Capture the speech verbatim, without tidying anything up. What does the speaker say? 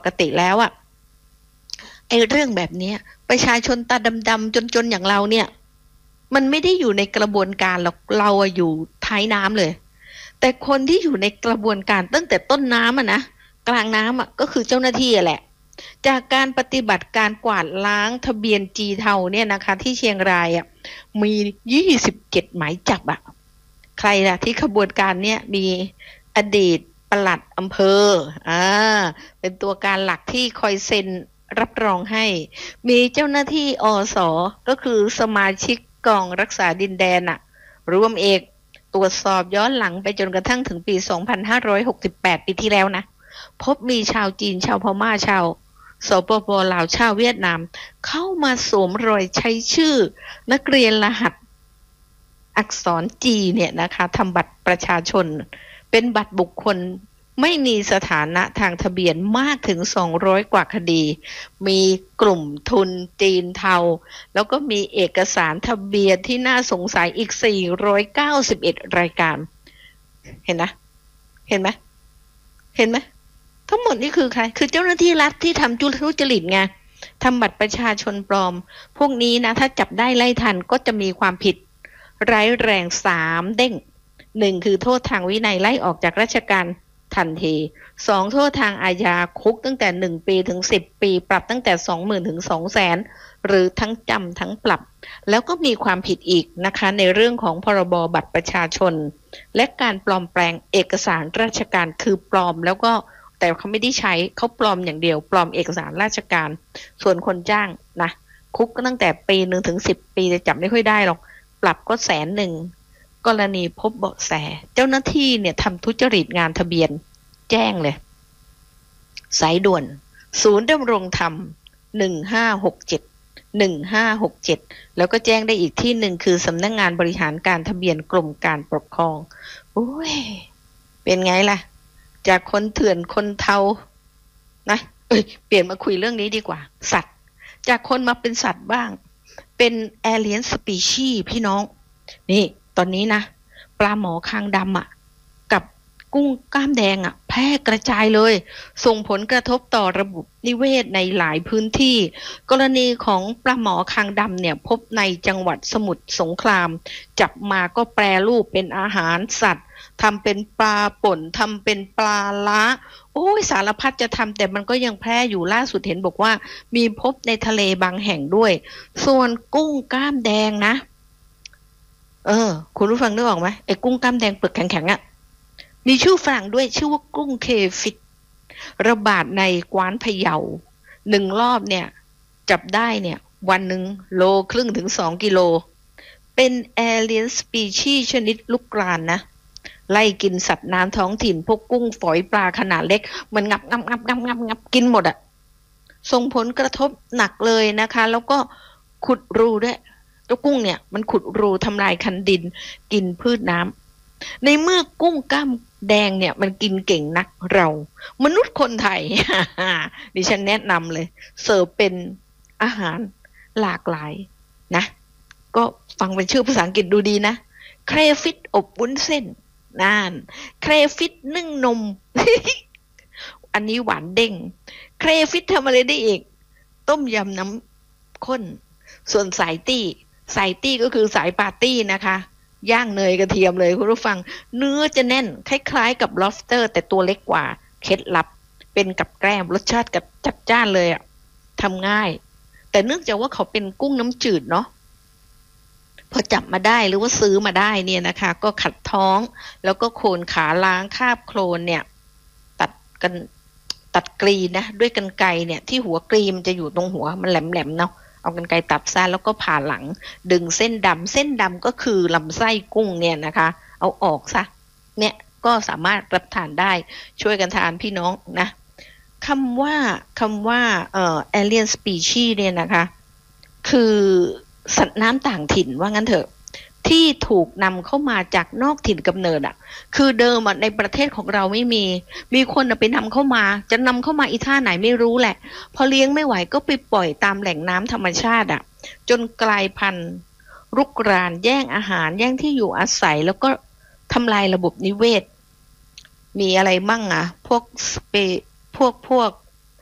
กติแล้วอะไอ้เรื่องแบบนี้ประชาชนตาดำๆจนๆอย่างเราเนี่ยมันไม่ได้อยู่ในกระบวนการหรอกเราอยู่ท้ายน้ำเลยแต่คนที่อยู่ในกระบวนการตั้งแต่ต้นน้ำอะนะกลางน้ำอะก็คือเจ้าหน้าที่แหละจากการปฏิบัติการกวาดล้างทะเบียนจีเทาเนี่ยนะคะที่เชียงรายอะมียี่สิบเจ็ดหมายจับอะใครล่ะที่ขบวนการเนี่ยมีอดีตปลัดอำเภออ่าเป็นตัวการหลักที่คอยเซ็นรับรองให้มีเจ้าหน้าที่อส.ก็คือสมาชิกกองรักษาดินแดนอะรวมเอกตรวจสอบย้อนหลังไปจนกระทั่งถึงปีสองพันห้าร้อยหกสิบแปดปีที่แล้วนะพบมีชาวจีนชาวพม่าชาวสปป.ลาวชาวเวียดนามเข้ามาสวมรอยใช้ชื่อนักเรียนรหัสอักษรจีเนี่ยนะคะทำบัตรประชาชนเป็นบัตรบุคคลไม่มีสถานะทางทะเบียนมากถึงสองร้อยกว่าคดีมีกลุ่มทุนจีนเทาแล้วก็มีเอกสารทะเบียนที่น่าสงสัยอีกสี่ร้อยเก้าสิบเอ็ดรายการเห็นนะเห็นไหมเห็นไหมทั้งหมดนี่คือใครคือเจ้าหน้าที่รัฐที่ทำจุลจริตไงทำบัตรประชาชนปลอมพวกนี้นะถ้าจับได้ไล่ทันก็จะมีความผิดร้ายแรงสามเด้งหนึ่งคือโทษทางวินัยไล่ออกจากราชการทันทีสองโทษทางอาญาคุกตั้งแต่หนึ่งปีถึงสิบปีปรับตั้งแต่สองหมื่นถึงสองแสนหรือทั้งจำทั้งปรับแล้วก็มีความผิดอีกนะคะในเรื่องของพรบบัตรประชาชนและการปลอมแปลงเอกสารราชการคือปลอมแล้วก็แต่เขาไม่ได้ใช้เขาปลอมอย่างเดียวปลอมเอกสารราชการส่วนคนจ้างนะคุกก็ตั้งแต่ปีหนึ่งถึงสิบปีจะจับไม่ค่อยได้หรอกปรับก็แสนหนึ่งกรณีพบเบาะแสเจ้าหน้าที่เนี่ยทำทุจริตงานทะเบียนแจ้งเลยสายด่วนศูนย์ดำรงธรรมหนึ่งห้าหกเจ็ด หนึ่งห้าหกเจ็ดแล้วก็แจ้งได้อีกที่หนึ่งคือสำนักงานบริหารการทะเบียนกรมการปกครองโอ้ยเป็นไงล่ะจากคนเถื่อนคนเทานะเอ้ยเปลี่ยนมาคุยเรื่องนี้ดีกว่าสัตว์จากคนมาเป็นสัตว์บ้างเป็นแอเลียนสปีชีส์พี่น้องนี่ตอนนี้นะปลาหมอคางดำอ่ะกับกุ้งกล้ามแดงอ่ะแพร่กระจายเลยส่งผลกระทบต่อระบบนิเวศในหลายพื้นที่กรณีของปลาหมอคางดำเนี่ยพบในจังหวัดสมุทรสงครามจับมาก็แปรรูปเป็นอาหารสัตว์ทำเป็นปลาป่นทำเป็นปลาล้าโอ้ยสารพัดจะทำแต่มันก็ยังแพร่อยู่ล่าสุดเห็นบอกว่ามีพบในทะเลบางแห่งด้วยส่วนกุ้งกล้ามแดงนะเออคุณผู้ฟังนึกออกไหมไอ้กุ้งกล้ามแดงเปลือกแข็งๆอ่ะมีชื่อฝรั่งด้วยชื่อว่ากุ้งเคฟิตระบาดในกวานพะเยาหนึ่งรอบเนี่ยจับได้เนี่ยวันหนึ่งโลครึ่งถึงสองกิโลเป็นแอเลียนสปีชีส์ชนิดลูกกรานนะไล่กินสัตว์น้ำท้องถิ่นพวกกุ้งฝอยปลาขนาดเล็กมันงับงับงับงับงับงับกินหมดอะส่งผลกระทบหนักเลยนะคะแล้วก็ขุดรูด้วยเจ้ากุ้งเนี่ยมันขุดรูทำลายคันดินกินพืชน้ำในเมื่อกุ้งกล้ามแดงเนี่ยมันกินเก่งนักเรามนุษย์คนไทย ดิฉันแนะนำเลยเสิร์ฟเป็นอาหารหลากหลายนะก็ฟังเป็นชื่อภาษาอังกฤษดูดีนะเครฟิตอบวุ้นเส้นนั่นเครฟิตนึ่งนม อันนี้หวานเด้งเครฟิตทำอะไรได้อีกต้มยำน้ำข้นส่วนสายตี้สายตี้ก็คือสายปาร์ตี้นะคะย่างเนยกระเทียมเลยคุณผู้ฟังเนื้อจะแน่นคล้ายๆกับ lobster แต่ตัวเล็กกว่าเคล็ดลับเป็นกับแกล้มรสชาติกับจัดจ้านเลยอ่ะทำง่ายแต่เนื่องจากว่าเขาเป็นกุ้งน้ำจืดเนาะพอจับมาได้หรือว่าซื้อมาได้เนี่ยนะคะก็ขัดท้องแล้วก็โคนขาล้างคาบโคลนเนี่ยตัดกันตัดกรีนนะด้วยกรรไกรเนี่ยที่หัวกรีมจะอยู่ตรงหัวมันแหลมๆเนาะเอากรรไกรตัดซะแล้วก็ผ่าหลังดึงเส้นดำเส้นดำก็คือลำไส้กุ้งเนี่ยนะคะเอาออกซะเนี่ยก็สามารถรับทานได้ช่วยกันทานพี่น้องนะคำว่าคำว่าเอ่อ alien species เนี่ยนะคะคือสัตว์น้ำต่างถิ่นว่างั้นเถอะที่ถูกนำเข้ามาจากนอกถิ่นกำเนิดอ่ะคือเดิมในประเทศของเราไม่มีมีคนไปนำเข้ามาจะนำเข้ามาอีท่าไหนไม่รู้แหละพอเลี้ยงไม่ไหวก็ไปปล่อยตามแหล่งน้ำธรรมชาติอ่ะจนกลายพันธุ์รุกรานแย่งอาหารแย่งที่อยู่อาศัยแล้วก็ทำลายระบบนิเวศมีอะไรมั่งอ่ะพวกสเปพวกพวก